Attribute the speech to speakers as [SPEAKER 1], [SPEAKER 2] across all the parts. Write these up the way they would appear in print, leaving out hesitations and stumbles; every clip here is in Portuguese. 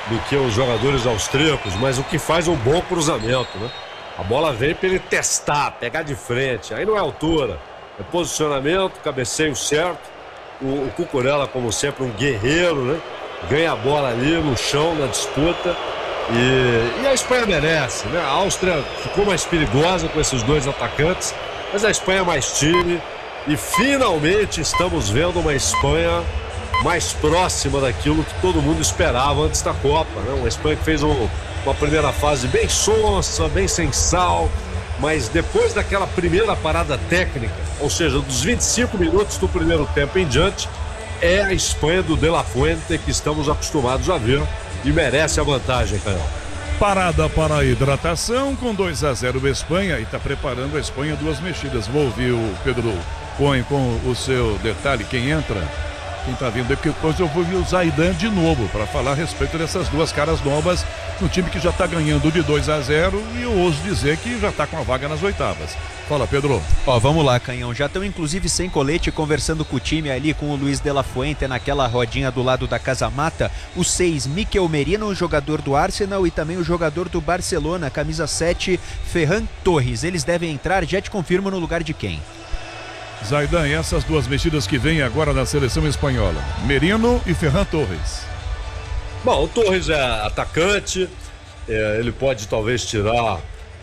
[SPEAKER 1] do que os jogadores austríacos, mas o que faz um bom cruzamento, né? A bola vem para ele testar, pegar de frente. Aí não é altura, é posicionamento, cabeceio certo. O Cucurella, como sempre, um guerreiro, né? Ganha a bola ali no chão, na disputa. E a Espanha merece, né? A Áustria ficou mais perigosa com esses dois atacantes, mas a Espanha é mais time. E finalmente estamos vendo uma Espanha mais próxima daquilo que todo mundo esperava antes da Copa, né? Uma Espanha que fez uma primeira fase bem sonsa, bem sem sal, mas depois daquela primeira parada técnica, ou seja, dos 25 minutos do primeiro tempo em diante, é a Espanha do De La Fuente que estamos acostumados a ver e merece a vantagem, Canhão.
[SPEAKER 2] Parada para a hidratação com 2-0 Espanha e está preparando a Espanha duas mexidas. Vou ouvir o Pedro Cohen com o seu detalhe, quem entra, quem está vindo, porque depois eu vou ouvir o Zaidan de novo para falar a respeito dessas duas caras novas no time que já está ganhando de 2-0 e eu ouso dizer que já está com a vaga nas oitavas. Fala, Pedro.
[SPEAKER 3] Vamos lá, Canhão. Já estão inclusive sem colete conversando com o time ali, com o Luiz de la Fuente naquela rodinha do lado da Casa Mata. O 6, Mikel Merino, jogador do Arsenal, e também o jogador do Barcelona, camisa 7, Ferran Torres. Eles devem entrar, já te confirmo no lugar de quem.
[SPEAKER 2] Zaidan, e essas duas mexidas que vêm agora na seleção espanhola, Merino e Ferran Torres.
[SPEAKER 1] Bom, o Torres é atacante, ele pode talvez tirar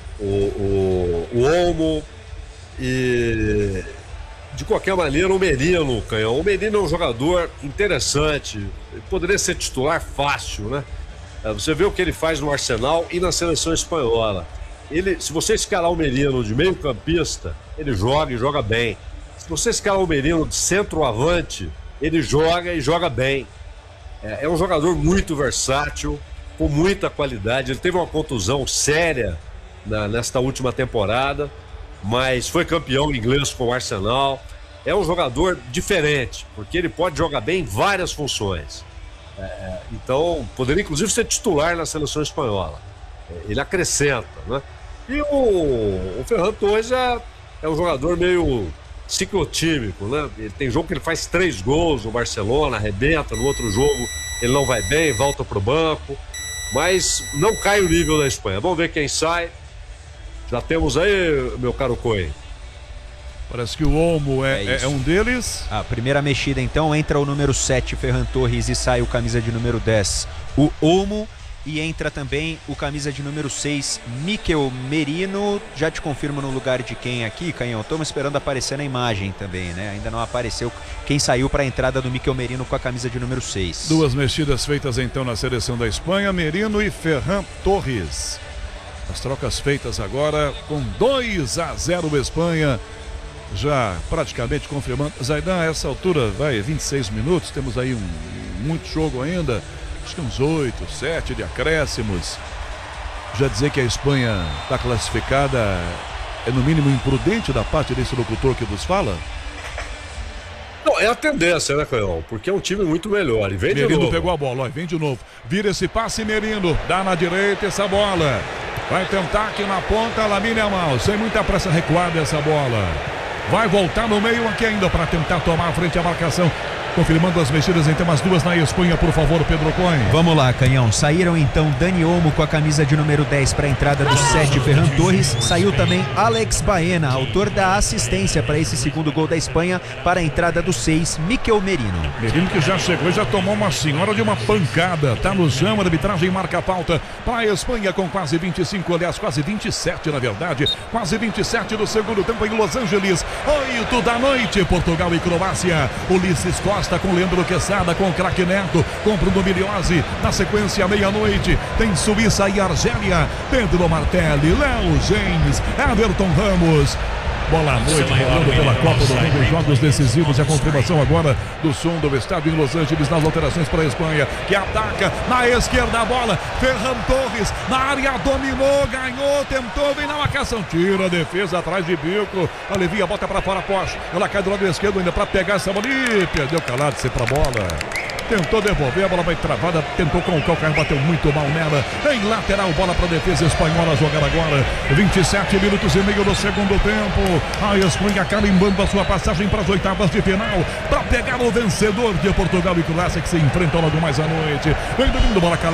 [SPEAKER 1] o Olmo. E de qualquer maneira o Merino, Canhão. O Merino é um jogador interessante, ele poderia ser titular fácil, né? Você vê o que ele faz no Arsenal e na seleção espanhola. Se você escalar o Merino de meio campista, ele joga e joga bem. Se você escalar o Merino de centroavante, ele joga e joga bem. É um jogador muito versátil, com muita qualidade. Ele teve uma contusão séria nesta última temporada, mas foi campeão inglês com o Arsenal. É um jogador diferente, porque ele pode jogar bem em várias funções. Então, poderia inclusive ser titular na seleção espanhola. Ele acrescenta, né? E o Ferran Torres é um jogador meio ciclotímico, né? Ele tem jogo que ele faz 3 gols no Barcelona, arrebenta, no outro jogo ele não vai bem, volta pro banco. Mas não cai o nível da Espanha. Vamos ver quem sai. Já temos aí, meu caro Cohen.
[SPEAKER 2] Parece que o Olmo é um deles.
[SPEAKER 3] A primeira mexida, então, entra o número 7, Ferran Torres, e sai o camisa de número 10, o Olmo. E entra também o camisa de número 6, Mikel Merino. Já te confirmo no lugar de quem aqui, Canhão. Estamos esperando aparecer na imagem também, né? Ainda não apareceu quem saiu para a entrada do Mikel Merino com a camisa de número 6.
[SPEAKER 2] Duas mexidas feitas então na seleção da Espanha, Merino e Ferran Torres. As trocas feitas agora com 2-0 Espanha, já praticamente confirmando. Zaidan, a essa altura, 26 minutos, temos aí muito jogo ainda, acho que uns 8, 7 de acréscimos. Já dizer que a Espanha está classificada é no mínimo imprudente da parte desse locutor que vos fala?
[SPEAKER 1] Não, é a tendência, né, Canhão? Porque é um time muito melhor. E vem
[SPEAKER 2] Merino
[SPEAKER 1] de novo.
[SPEAKER 2] Pegou a bola, vem de novo. Vira esse passe, Merino. Dá na direita essa bola. Vai tentar aqui na ponta, Lamine Yamal. Sem muita pressa, recuada essa bola. Vai voltar no meio aqui ainda para tentar tomar a frente à marcação. Confirmando as mexidas, então, as duas na Espanha, por favor, Pedro Cohen.
[SPEAKER 3] Vamos lá, Canhão. Saíram então Dani Olmo com a camisa de número 10 para a entrada do 7, Ferran Torres. Saiu também Alex Baena, autor da assistência para esse segundo gol da Espanha, para a entrada do 6, Mikel Merino.
[SPEAKER 2] Merino que já chegou e já tomou uma senhora de uma pancada. Tá no chão, a arbitragem marca a pauta para a Espanha com quase 25, aliás, quase 27 na verdade. Quase 27 do segundo tempo em Los Angeles. 8 da noite, Portugal e Croácia. Ulisses Costa com Leandro Quesada, com o craque Neto, com Bruno Miliozzi. Na sequência, meia-noite, tem Suíça e Argélia. Pedro Martelli, Léo James, Everton Ramos. Bola à noite, rolando pela Copa do Mundo em jogos decisivos. E a confirmação agora do som do estádio em Los Angeles nas alterações para a Espanha, que ataca na esquerda a bola. Ferran Torres na área, dominou, ganhou, tentou, vem na marcação, tira a defesa atrás de bico. Alivia, bota para fora a Porsche. Ela cai do lado esquerdo ainda para pegar essa bola. Ih, perdeu calado, se pra bola. Tentou devolver, a bola vai travada, tentou com o calcanhar, bateu muito mal nela. Em lateral, bola para a defesa espanhola jogar agora. 27 minutos e meio do segundo tempo. A Espanha carimbando a sua passagem para as oitavas de final, para pegar o vencedor de Portugal e Croácia, que se enfrentam logo mais à noite. Vem do mundo, bola